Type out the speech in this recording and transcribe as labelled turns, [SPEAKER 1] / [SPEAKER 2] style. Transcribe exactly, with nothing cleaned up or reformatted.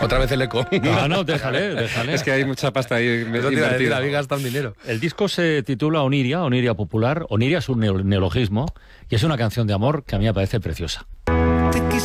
[SPEAKER 1] Otra vez el eco.
[SPEAKER 2] No, no, déjale, déjale.
[SPEAKER 3] Es que hay mucha pasta ahí
[SPEAKER 1] No te iba a decir,
[SPEAKER 3] invertida.
[SPEAKER 1] habéis gastado dinero.
[SPEAKER 2] El disco se titula Oniria, Oniria Popular. Oniria es un neo- neologismo y es una canción de amor que a mí me parece preciosa.